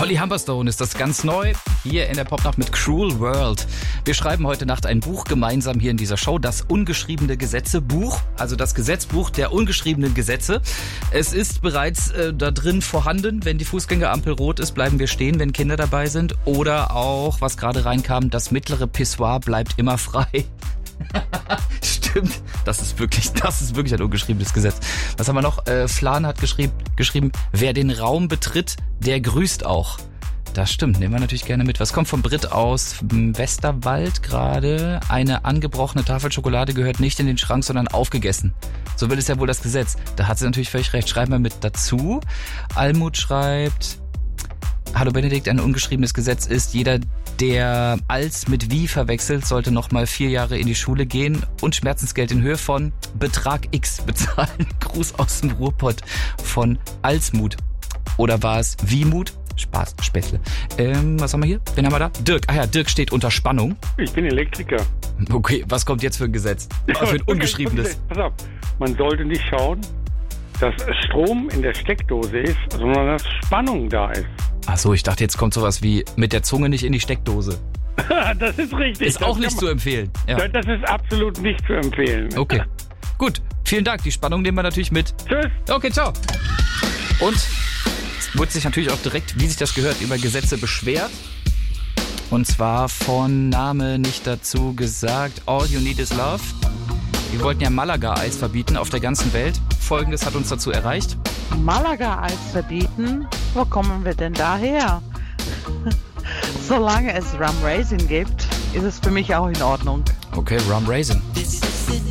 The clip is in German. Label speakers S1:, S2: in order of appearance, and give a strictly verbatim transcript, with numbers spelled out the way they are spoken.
S1: Holly Humberstone ist das ganz neu hier in der Popnacht mit Cruel World. Wir schreiben heute Nacht ein Buch gemeinsam hier in dieser Show, das ungeschriebene Gesetzebuch, also das Gesetzbuch der ungeschriebenen Gesetze. Es ist bereits äh, da drin vorhanden, wenn die Fußgängerampel rot ist, bleiben wir stehen, wenn Kinder dabei sind. Oder auch, was gerade reinkam, das mittlere Pissoir bleibt immer frei. Stimmt, das ist wirklich, das ist wirklich ein ungeschriebenes Gesetz. Was haben wir noch? Äh, Flan hat geschrieben, geschrieben, wer den Raum betritt, der grüßt auch. Das stimmt, nehmen wir natürlich gerne mit. Was kommt vom Brit aus Westerwald gerade? Eine angebrochene Tafel Schokolade gehört nicht in den Schrank, sondern aufgegessen. So will es ja wohl das Gesetz. Da hat sie natürlich völlig recht. Schreiben wir mit dazu. Almut schreibt, hallo Benedikt, ein ungeschriebenes Gesetz ist, jeder, der als mit wie verwechselt, sollte noch mal vier Jahre in die Schule gehen und Schmerzensgeld in Höhe von Betrag X bezahlen. Gruß aus dem Ruhrpott von Alsmut. Oder war es Wiemut? Spaß, Späßle. Ähm, was haben wir hier? Wen haben wir da? Dirk. Ah ja, Dirk steht unter Spannung.
S2: Ich bin Elektriker.
S1: Okay, was kommt jetzt für ein Gesetz? Ja, für ein ungeschriebenes.
S2: Pass auf, man sollte nicht schauen, dass Strom in der Steckdose ist, sondern dass Spannung da ist.
S1: Ach so, ich dachte, jetzt kommt sowas wie mit der Zunge nicht in die Steckdose.
S2: Das ist richtig.
S1: Ist
S2: das
S1: auch nicht zu empfehlen. Ja.
S2: Das ist absolut nicht zu empfehlen.
S1: Okay, gut. Vielen Dank. Die Spannung nehmen wir natürlich mit.
S2: Tschüss.
S1: Okay, ciao. Und es wurde sich natürlich auch direkt, wie sich das gehört, über Gesetze beschwert. Und zwar von Name nicht dazu gesagt, All You Need Is Love. Wir wollten ja Malaga-Eis verbieten auf der ganzen Welt. Folgendes hat uns dazu erreicht.
S3: Malaga-Eis verbieten? Wo kommen wir denn daher? Solange es Rum Raisin gibt, ist es für mich auch in Ordnung.
S1: Okay, Rum Raisin.
S4: This is